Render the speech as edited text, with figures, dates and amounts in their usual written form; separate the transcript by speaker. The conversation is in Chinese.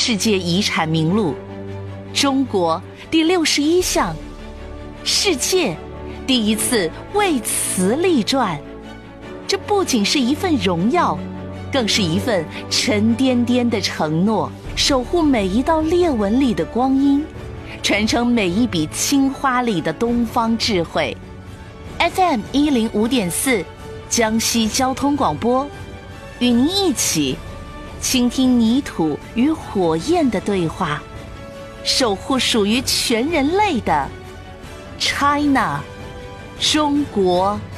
Speaker 1: 世界遗产名录，中国第61项，世界第一次为此立传。这不仅是一份荣耀，更是一份沉甸甸的承诺，守护每一道裂纹里的光阴，传承每一笔青花里的东方智慧。FM 105.4，江西交通广播，与您一起倾听泥土与火焰的对话，守护属于全人类的 China 中国。